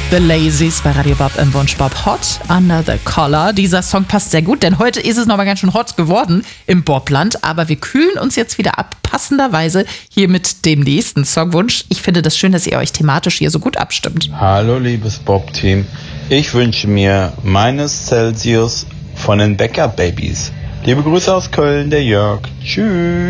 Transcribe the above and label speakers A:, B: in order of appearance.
A: The Lazies bei Radio Bob im Wunsch Bob Hot Under the Collar. Dieser Song passt sehr gut, denn heute ist es nochmal ganz schön hot geworden im Bobland. Aber wir kühlen uns jetzt wieder ab, passenderweise hier mit dem nächsten Songwunsch. Ich finde das schön, dass ihr euch thematisch hier so gut abstimmt.
B: Hallo liebes Bob-Team, ich wünsche mir meines Celsius von den Bäcker Babies. Liebe Grüße aus Köln, der Jörg. Tschüss.